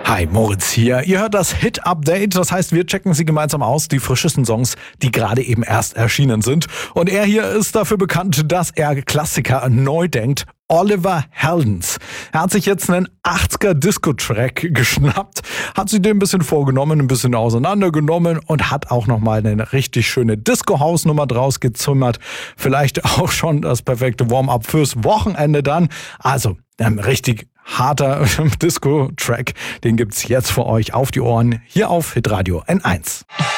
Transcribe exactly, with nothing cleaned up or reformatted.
Hi, Moritz hier. Ihr hört das Hit-Update, das heißt, wir checken sie gemeinsam aus, die frischesten Songs, die gerade eben erst erschienen sind. Und er hier ist dafür bekannt, dass er Klassiker neu denkt. Oliver Heldens. Er hat sich jetzt einen achtziger-Disco-Track geschnappt, hat sich den ein bisschen vorgenommen, ein bisschen auseinandergenommen und hat auch nochmal eine richtig schöne Disco-House-Nummer draus gezimmert. Vielleicht auch schon das perfekte Warm-up fürs Wochenende dann. Also, ein richtig harter Disco-Track, den gibt's jetzt für euch auf die Ohren hier auf Hitradio N eins.